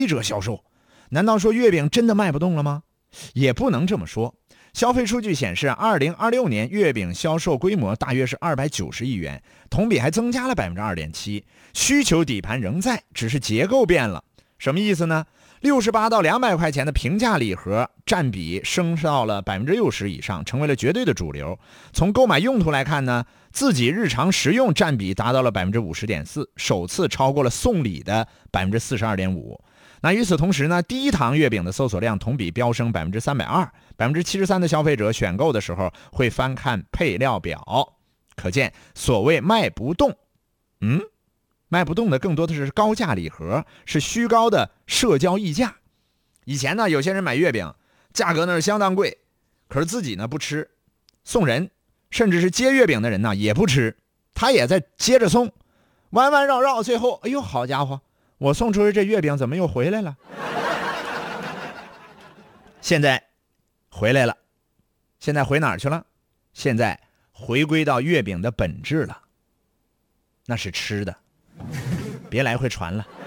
折销售。难道说月饼真的卖不动了吗？也不能这么说。消费数据显示，2026年月饼销售规模大约是290亿元，同比还增加了 2.7%。需求底盘仍在，只是结构变了。什么意思呢？68到200块钱的平价礼盒占比升到了 60% 以上，成为了绝对的主流。从购买用途来看呢，自己日常食用占比达到了 50.4%， 首次超过了送礼的 42.5%。那与此同时呢，低糖月饼的搜索量同比飙升 320%，73%的消费者选购的时候会翻看配料表。可见所谓卖不动，卖不动的更多的是高价礼盒，是虚高的社交溢价。以前呢，有些人买月饼价格呢是相当贵，可是自己呢不吃，送人，甚至是接月饼的人呢也不吃，他也在接着送，弯弯绕绕，最后哎呦好家伙，我送出去这月饼怎么又回来了？现在回来了，现在回哪儿去了？现在回归到月饼的本质了，那是吃的，别来回传了。